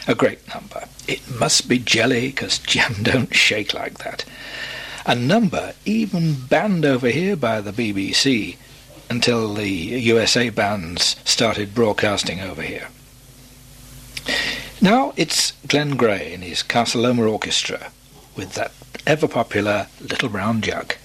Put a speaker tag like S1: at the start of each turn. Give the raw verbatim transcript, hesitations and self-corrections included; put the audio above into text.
S1: A great number. It must be jelly, 'cause jam don't shake like that. A number even banned over here by the B B C until the U S A bands started broadcasting over here. Now it's Glenn Gray and his Casa Loma Orchestra with that ever-popular Little Brown Jug.